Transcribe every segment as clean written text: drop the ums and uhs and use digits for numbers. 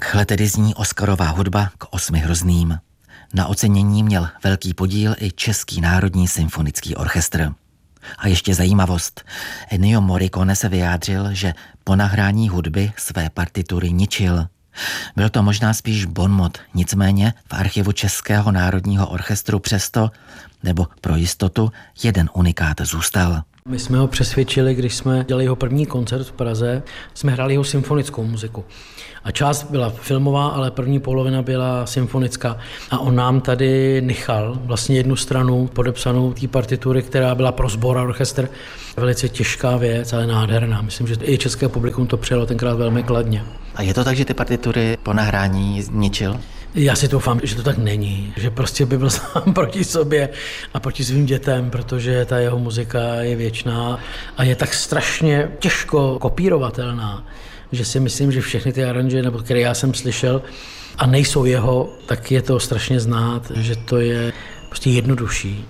Takhle tedy zní Oscarová hudba k 8 hrozným. Na ocenění měl velký podíl i Český národní symfonický orchestr. A ještě zajímavost. Ennio Morricone se vyjádřil, že po nahrání hudby své partitury ničil. Byl to možná spíš bonmot, nicméně v archivu Českého národního orchestru přesto, nebo pro jistotu, jeden unikát zůstal. My jsme ho přesvědčili, když jsme dělali jeho první koncert v Praze, jsme hráli jeho symfonickou muziku. A část byla filmová, ale první polovina byla symfonická. A on nám tady nechal vlastně jednu stranu podepsanou té partitury, která byla pro sbor a orchestr. Velice těžká věc, ale nádherná. Myslím, že i české publikum to přijalo tenkrát velmi kladně. A je to tak, že ty partitury po nahrání zničil? Já si doufám, že to tak není, že prostě by byl sám proti sobě a proti svým dětem, protože ta jeho muzika je věčná a je tak strašně těžko kopírovatelná, že si myslím, že všechny ty aranže, nebo které já jsem slyšel a nejsou jeho, tak je to strašně znát, že to je prostě jednodušší.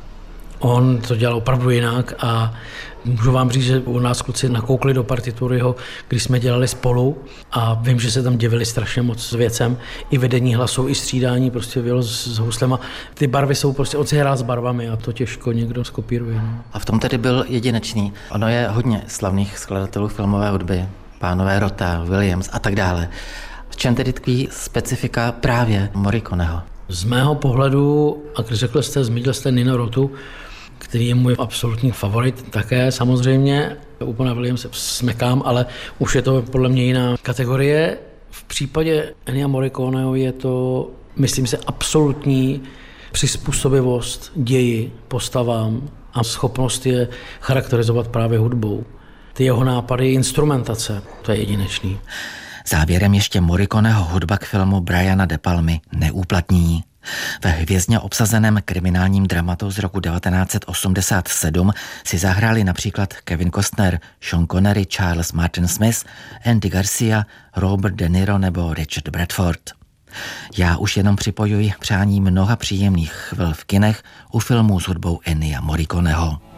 On to dělal opravdu jinak a můžu vám říct, že u nás kluci nakoukli do partitury, když jsme dělali spolu a vím, že se tam divili strašně moc s věcem. I vedení hlasu, i střídání prostě bylo s houslema. Ty barvy jsou prostě, on si hrál s barvami a to těžko někdo skopíruje. No. A v tom tedy byl jedinečný. Ono je hodně slavných skladatelů filmové hudby. Pánové Rota, Williams a tak dále. V čem tedy tkví specifika právě Morriconeho? Z mého pohledu, a když zmínil jste Nino Rotu, který je můj absolutní favorit také samozřejmě. U pana Williamse smekám, ale už je to podle mě jiná kategorie. V případě Ennia Morriconeho je to, myslím si, absolutní přizpůsobivost ději, postavám a schopnost je charakterizovat právě hudbou. Ty jeho nápady, instrumentace, to je jedinečný. Závěrem ještě Morriconeho hudba k filmu Briana De Palmy Neúplatní. Ve hvězdně obsazeném kriminálním dramatu z roku 1987 si zahráli například Kevin Costner, Sean Connery, Charles Martin Smith, Andy Garcia, Robert De Niro nebo Richard Bradford. Já už jenom připojuji přání mnoha příjemných chvil v kinech u filmů s hudbou Ennia Morriconeho.